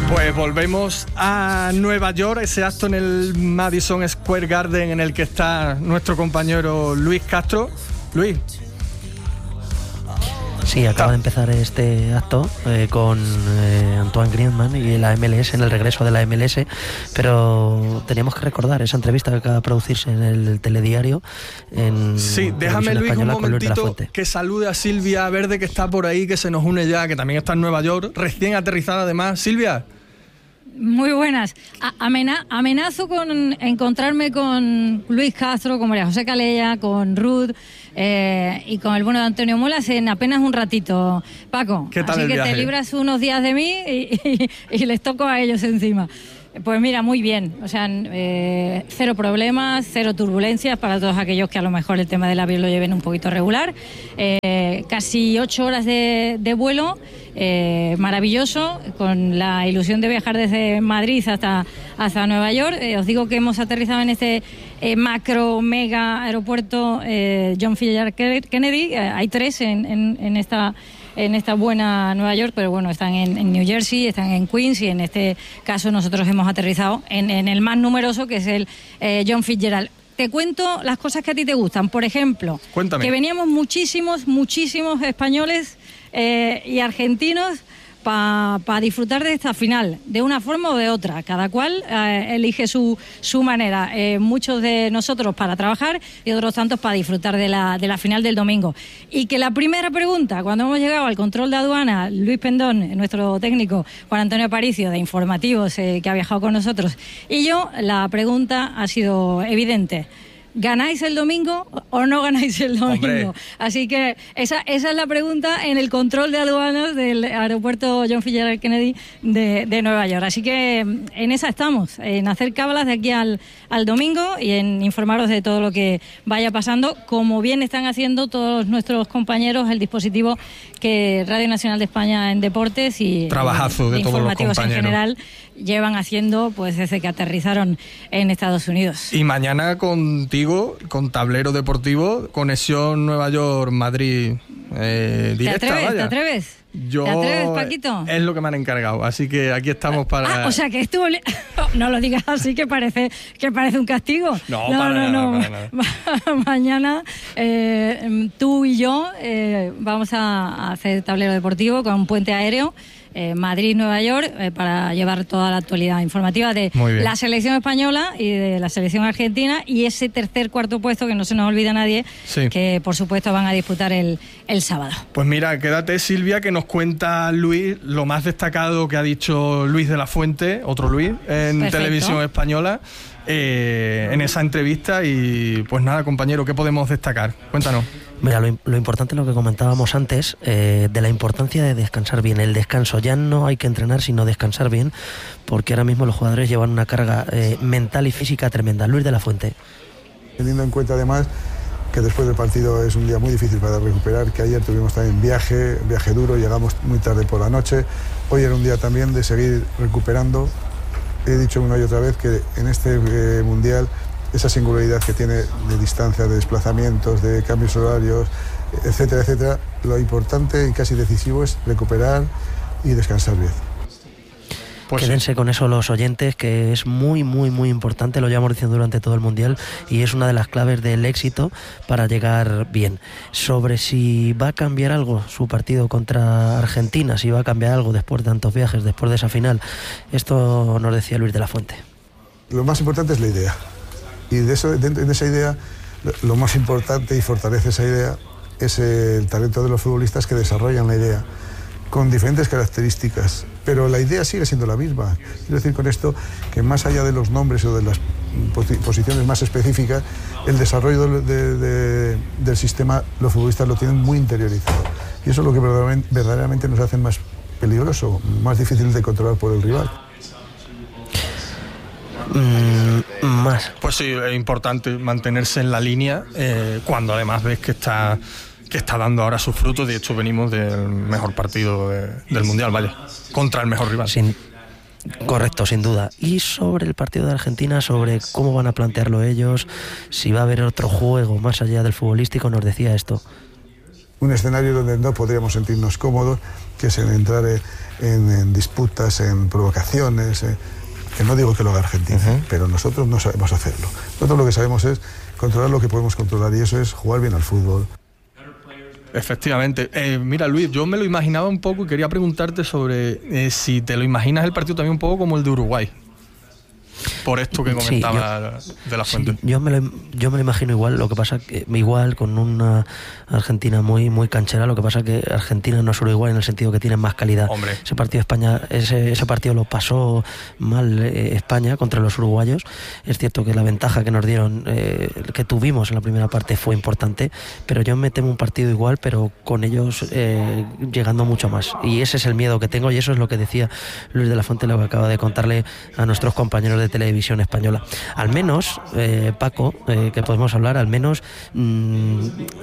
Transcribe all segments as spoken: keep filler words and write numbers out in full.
Pues volvemos a Nueva York, ese acto en el Madison Square Garden en el que está nuestro compañero Luis Castro. Luis. Sí, acaba de empezar este acto eh, con eh, Antoine Griezmann y la M L S, en el regreso de la M L S, pero teníamos que recordar esa entrevista que acaba de producirse en el telediario. En sí, déjame Luis un momentito que salude a Silvia Verde, que está por ahí, que se nos une ya, que también está en Nueva York, recién aterrizada además. Silvia. Muy buenas. A- amena- amenazo con encontrarme con Luis Castro, con María José Calella, con Ruth eh, y con el bueno de Antonio Molas en apenas un ratito, Paco. ¿Qué tal Así el que viaje? te libras unos días de mí y, y- y les toco a ellos encima. Pues mira, muy bien. O sea, eh, cero problemas, cero turbulencias para todos aquellos que a lo mejor el tema del avión lo lleven un poquito regular. Eh, casi ocho horas de, de vuelo, eh, maravilloso, con la ilusión de viajar desde Madrid hasta, hasta Nueva York. Eh, os digo que hemos aterrizado en este eh, macro, mega aeropuerto eh, John F. Kennedy. Eh, hay tres en, en, en esta... en esta buena Nueva York, pero bueno, están en, en New Jersey, están en Queens, y en este caso nosotros hemos aterrizado en, en el más numeroso, que es el eh, John Fitzgerald. Te cuento las cosas que a ti te gustan. Por ejemplo, Cuéntame. que veníamos muchísimos, muchísimos españoles eh, y argentinos para pa disfrutar de esta final, de una forma o de otra. Cada cual eh, elige su, su manera. Eh, muchos de nosotros para trabajar y otros tantos para disfrutar de la, de la final del domingo. Y que la primera pregunta, cuando hemos llegado al control de aduana, Luis Pendón, nuestro técnico, Juan Antonio Aparicio, de Informativos, eh, que ha viajado con nosotros, y yo, la pregunta ha sido evidente. ¿Ganáis el domingo o no ganáis el domingo? Hombre. Así que esa, esa es la pregunta en el control de aduanas del aeropuerto John F. Kennedy de, de Nueva York. Así que en esa estamos, en hacer cábalas de aquí al, al domingo y en informaros de todo lo que vaya pasando, como bien están haciendo todos nuestros compañeros, el dispositivo que Radio Nacional de España en Deportes y Trabajazo de de todos los Informativos en compañeros. general llevan haciendo pues desde que aterrizaron en Estados Unidos. Y mañana contigo, con Tablero Deportivo, conexión Nueva York-Madrid eh, directa. ¿Te atreves? Vaya. ¿Te atreves? Yo, ¿Te atreves, Paquito? Es lo que me han encargado, así que aquí estamos para... Ah, o sea que estuvo... li- No lo digas así, que parece que parece un castigo. No, para nada, para nada. Mañana eh, tú y yo eh, vamos a, a hacer tablero deportivo con un puente aéreo. Eh, Madrid-Nueva York, eh, para llevar toda la actualidad informativa de Muy bien. la selección española y de la selección argentina, y ese tercer, cuarto puesto que no se nos olvida a nadie, Sí. que por supuesto van a disputar el, el sábado. Pues mira, quédate, Silvia, que nos cuenta Luis lo más destacado que ha dicho Luis de la Fuente, otro Luis, en Perfecto. Televisión Española, eh, en esa entrevista. Y pues nada, compañero, ¿qué podemos destacar? Cuéntanos. Mira, lo, lo importante es lo que comentábamos antes, eh, de la importancia de descansar bien. El descanso, ya no hay que entrenar, sino descansar bien, porque ahora mismo los jugadores llevan una carga eh, mental y física tremenda. Luis de la Fuente. Teniendo en cuenta además que después del partido es un día muy difícil para recuperar, que ayer tuvimos también viaje, viaje duro, llegamos muy tarde por la noche. Hoy era un día también de seguir recuperando. He dicho una y otra vez que en este eh, Mundial, esa singularidad que tiene de distancia, de desplazamientos, de cambios horarios, etcétera, etcétera, lo importante y casi decisivo es recuperar y descansar bien. Pues Quédense sí. con eso los oyentes, que es muy, muy, muy importante, lo llevamos diciendo durante todo el Mundial, y es una de las claves del éxito para llegar bien. Sobre si va a cambiar algo su partido contra Argentina, si va a cambiar algo después de tantos viajes, después de esa final, esto nos decía Luis de la Fuente. Lo más importante es la idea. Y de, eso, de, de esa idea, lo, lo más importante y fortalece esa idea es el talento de los futbolistas que desarrollan la idea, con diferentes características, pero la idea sigue siendo la misma. Quiero decir con esto que más allá de los nombres o de las posi- posiciones más específicas, el desarrollo de, de, de, del sistema, los futbolistas lo tienen muy interiorizado. Y eso es lo que verdaderamente, verdaderamente nos hace más peligroso, más difícil de controlar por el rival. Mm, más. Pues sí, es importante mantenerse en la línea eh, cuando además ves que está que está dando ahora sus frutos. De hecho, venimos del mejor partido de- del Mundial, vaya, contra el mejor rival. Sin, correcto, sin duda. Y sobre el partido de Argentina, sobre cómo van a plantearlo ellos, si va a haber otro juego más allá del futbolístico, nos decía esto. un escenario donde no podríamos sentirnos cómodos, que es en entrar en, en disputas, en provocaciones, eh, que no digo que lo haga Argentina, uh-huh. pero nosotros no sabemos hacerlo. Nosotros lo que sabemos es controlar lo que podemos controlar, y eso es jugar bien al fútbol. Efectivamente. Eh, mira, Luis, yo me lo imaginaba un poco y quería preguntarte sobre eh, si te lo imaginas el partido también un poco como el de Uruguay. Por esto que comentaba sí, yo, de la Fuente. Sí, yo, me lo, yo me lo imagino igual, lo que pasa que igual con una Argentina muy muy canchera, lo que pasa que Argentina no es Uruguay en el sentido que tiene más calidad. Hombre. Ese partido España, ese, ese partido lo pasó mal eh, España contra los uruguayos. Es cierto que la ventaja que nos dieron, eh, que tuvimos en la primera parte fue importante, pero yo me temo un partido igual, pero con ellos eh, llegando mucho más. Y ese es el miedo que tengo, y eso es lo que decía Luis de la Fuente, lo que acaba de contarle a nuestros compañeros de televisión española. Al menos, eh, Paco, eh, que podemos hablar, al menos mmm,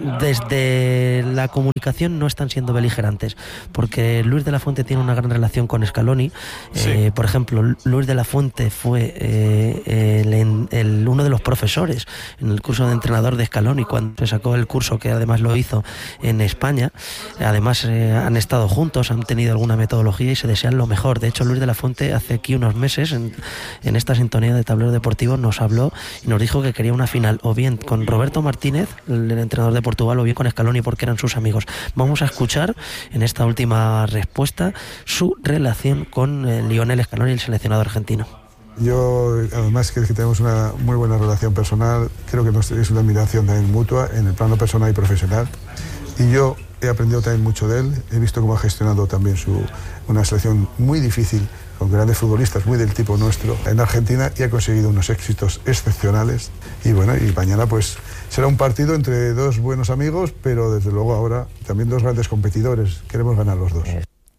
desde la comunicación no están siendo beligerantes, porque Luis de la Fuente tiene una gran relación con Scaloni. Sí. Eh, por ejemplo, Luis de la Fuente fue eh, el, el, uno de los profesores en el curso de entrenador de Scaloni cuando se sacó el curso, que además lo hizo en España. Además eh, han estado juntos, han tenido alguna metodología y se desean lo mejor. De hecho, Luis de la Fuente hace aquí unos meses en, en esta sintonía de Tablero Deportivo nos habló y nos dijo que quería una final o bien con Roberto Martínez, el, el entrenador de Portugal, o bien con Scaloni, porque eran sus amigos. Vamos a escuchar en esta última respuesta su relación con eh, Lionel Scaloni, el seleccionado argentino. Yo, además que tenemos una muy buena relación personal, creo que es una admiración también mutua en el plano personal y profesional, y yo he aprendido también mucho de él. He visto cómo ha gestionado también su, una selección muy difícil, con grandes futbolistas muy del tipo nuestro en Argentina, y ha conseguido unos éxitos excepcionales. Y bueno, y mañana pues será un partido entre dos buenos amigos, pero desde luego ahora también dos grandes competidores. Queremos ganar los dos.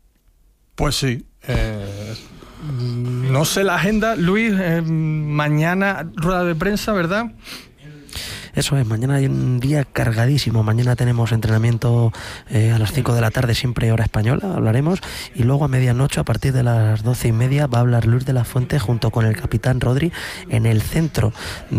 Pues sí. Eh, no sé la agenda, Luis. Eh, mañana rueda de prensa, ¿verdad? Eso es, mañana hay un día cargadísimo. Mañana tenemos entrenamiento eh, a las cinco de la tarde, siempre hora española, hablaremos, y luego a medianoche, a partir de las doce y media, va a hablar Luis de la Fuente junto con el capitán Rodri en el centro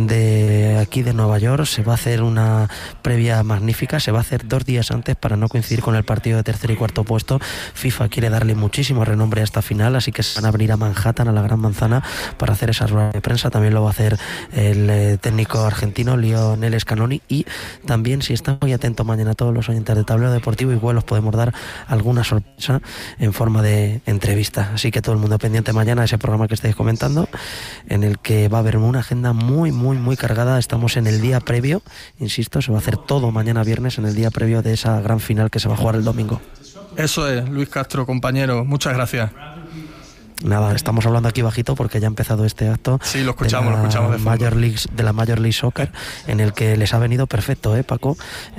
de aquí de Nueva York. Se va a hacer una previa magnífica, se va a hacer dos días antes para no coincidir con el partido de tercer y cuarto puesto. FIFA quiere darle muchísimo renombre a esta final, así que se van a venir a Manhattan, a la Gran Manzana, para hacer esa rueda de prensa. También lo va a hacer el eh, técnico argentino, Lionel Scaloni, y también, si están muy atentos mañana todos los oyentes de Tablero Deportivo, igual os podemos dar alguna sorpresa en forma de entrevista. Así que todo el mundo pendiente mañana a ese programa que estáis comentando, en el que va a haber una agenda muy, muy, muy cargada. Estamos en el día previo, insisto, se va a hacer todo mañana viernes, en el día previo de esa gran final que se va a jugar el domingo. Eso es, Luis Castro, compañero, muchas gracias. Nada, estamos hablando aquí bajito porque ya ha empezado este acto. Sí, lo escuchamos, lo escuchamos de fondo. Major League, de la Major League Soccer, en el que les ha venido perfecto, ¿eh, Paco?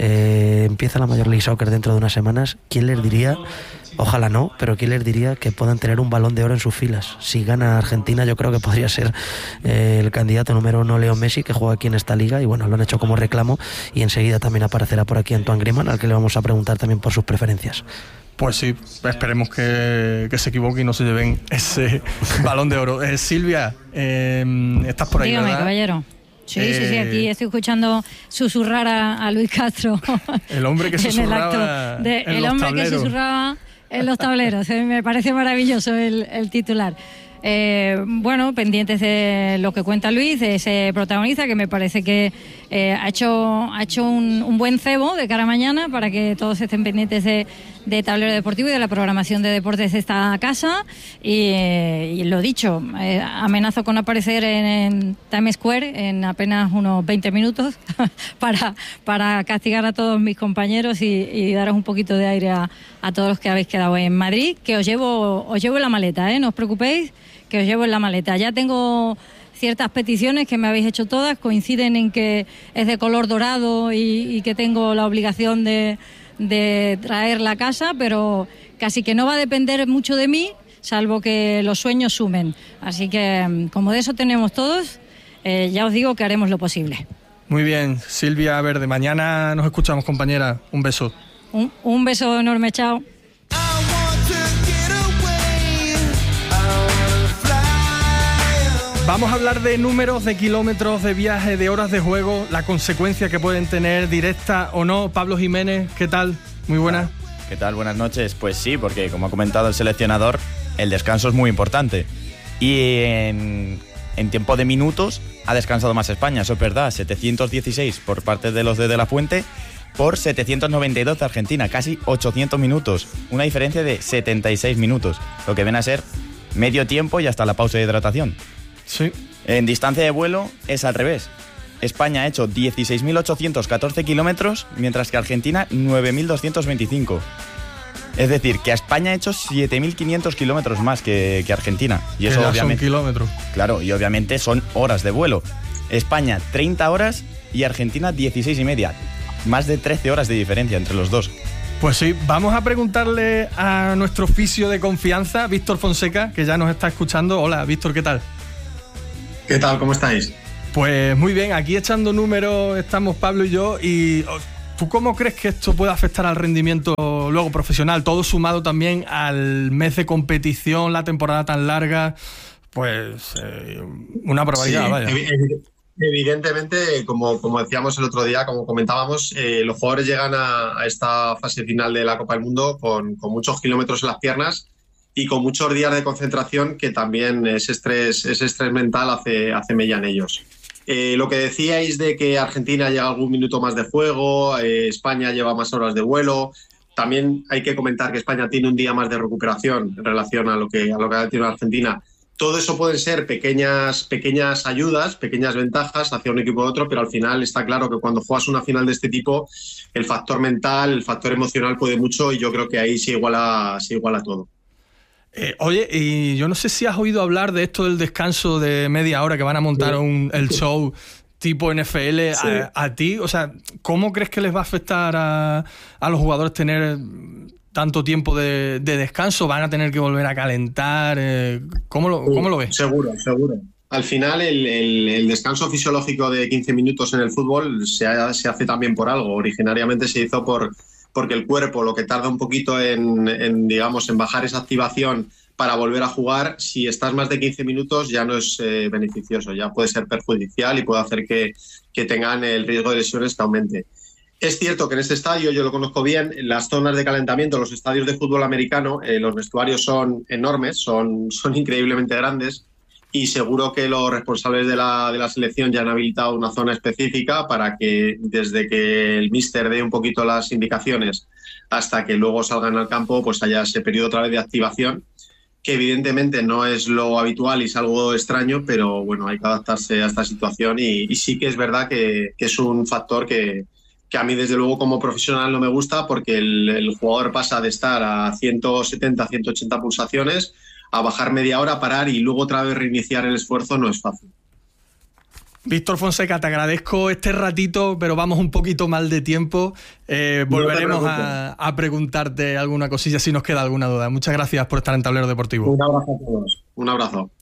Eh, empieza la Major League Soccer dentro de unas semanas. ¿Quién les diría? Ojalá no, pero ¿quién les diría que puedan tener un Balón de Oro en sus filas? Si gana Argentina, yo creo que podría ser eh, el candidato número uno, Leo Messi, que juega aquí en esta liga, y bueno, lo han hecho como reclamo, y enseguida también aparecerá por aquí Antoine Griezmann, al que le vamos a preguntar también por sus preferencias. Pues sí, esperemos que, que se equivoque y no se lleven ese Balón de Oro. Eh, Silvia, eh, estás por ahí, Dígame, ¿verdad? caballero. Sí, eh, sí, sí, aquí estoy escuchando susurrar a, a Luis Castro. El hombre que susurraba en el, de, en el los hombre tableros. que susurraba en los tableros. Eh, me parece maravilloso el, el titular. Eh, bueno, pendientes de lo que cuenta Luis, de ese protagonista que me parece que eh, ha hecho, ha hecho un, un buen cebo de cara a mañana, para que todos estén pendientes de, de Tablero Deportivo y de la programación de deportes de esta casa. Y, eh, y lo dicho, eh, amenazo con aparecer en, en Times Square en apenas unos veinte minutos para, para castigar a todos mis compañeros y, y daros un poquito de aire a, a todos los que habéis quedado en Madrid, que os llevo, os llevo en la maleta, ¿eh? No os preocupéis, que os llevo en la maleta. Ya tengo ciertas peticiones que me habéis hecho todas, coinciden en que es de color dorado y, y que tengo la obligación de, de traer la casa, pero casi que no va a depender mucho de mí, salvo que los sueños sumen. Así que, como de eso tenemos todos, eh, ya os digo que haremos lo posible. Muy bien, Silvia Verde, mañana nos escuchamos, compañera. Un beso. Un, un beso enorme, chao. Vamos a hablar de números, de kilómetros, de viaje, de horas de juego, la consecuencia que pueden tener, directa o no. Pablo Jiménez, ¿qué tal? Muy buenas. ¿Qué tal? Buenas noches. Pues sí, porque como ha comentado el seleccionador, el descanso es muy importante. Y en, en tiempo de minutos ha descansado más España, eso es verdad. setecientos dieciséis por parte de los de De La Fuente por setecientos noventa y dos de Argentina, casi ochocientos minutos. Una diferencia de setenta y seis minutos, lo que viene a ser medio tiempo y hasta la pausa de hidratación. Sí. En distancia de vuelo es al revés. España ha hecho dieciséis mil ochocientos catorce kilómetros, mientras que Argentina nueve mil doscientos veinticinco. Es decir, que España ha hecho siete mil quinientos kilómetros más que, que Argentina. Y eso que ya obviamente, son kilómetros. Claro, y obviamente son horas de vuelo. España treinta horas y Argentina dieciséis y media. Más de trece horas de diferencia entre los dos. Pues sí, vamos a preguntarle a nuestro fisio de confianza, Víctor Fonseca, que ya nos está escuchando. Hola, Víctor, ¿qué tal? ¿Qué tal? ¿Cómo estáis? Pues muy bien, aquí echando números estamos Pablo y yo. Y ¿tú cómo crees que esto puede afectar al rendimiento luego profesional? Todo sumado también al mes de competición, la temporada tan larga. Pues eh, una barbaridad, sí, vaya. Evidentemente, como, como decíamos el otro día, como comentábamos, eh, los jugadores llegan a, a esta fase final de la Copa del Mundo con, con muchos kilómetros en las piernas y con muchos días de concentración, que también ese estrés, ese estrés mental hace, hace mella en ellos. Eh, lo que decíais de que Argentina llega algún minuto más de juego, eh, España lleva más horas de vuelo. También hay que comentar que España tiene un día más de recuperación en relación a lo que, a lo que ha tenido Argentina. Todo eso pueden ser pequeñas, pequeñas ayudas, pequeñas ventajas hacia un equipo u otro, pero al final está claro que cuando juegas una final de este tipo, el factor mental, el factor emocional puede mucho y yo creo que ahí se iguala, se iguala todo. Eh, oye, y yo no sé si has oído hablar de esto del descanso de media hora que van a montar un, el show tipo N F L. Sí. a, a ti. O sea, ¿cómo crees que les va a afectar a, a los jugadores tener tanto tiempo de, de descanso? ¿Van a tener que volver a calentar? Eh, ¿cómo, lo, ¿Cómo lo ves? Seguro, seguro. Al final, el, el, el descanso fisiológico de quince minutos en el fútbol se, ha, se hace también por algo. Originariamente se hizo por... porque el cuerpo lo que tarda un poquito en, en, digamos, en bajar esa activación para volver a jugar, si estás más de quince minutos ya no es eh, beneficioso, ya puede ser perjudicial y puede hacer que, que tengan el riesgo de lesiones que aumente. Es cierto que en este estadio, yo lo conozco bien, las zonas de calentamiento, los estadios de fútbol americano, eh, los vestuarios son enormes, son, son increíblemente grandes, y seguro que los responsables de la, de la selección ya han habilitado una zona específica para que desde que el míster dé un poquito las indicaciones hasta que luego salgan al campo, pues haya ese periodo otra vez de activación, que evidentemente no es lo habitual y es algo extraño, pero bueno, hay que adaptarse a esta situación y, y sí que es verdad que, que es un factor que, que a mí desde luego como profesional no me gusta, porque el, el jugador pasa de estar a ciento setenta, ciento ochenta pulsaciones a bajar media hora, parar y luego otra vez reiniciar el esfuerzo. No es fácil. Víctor Fonseca, te agradezco este ratito, pero vamos un poquito mal de tiempo. Eh, no volveremos a, a preguntarte alguna cosilla si nos queda alguna duda. Muchas gracias por estar en Tablero Deportivo. Un abrazo a todos. Un abrazo.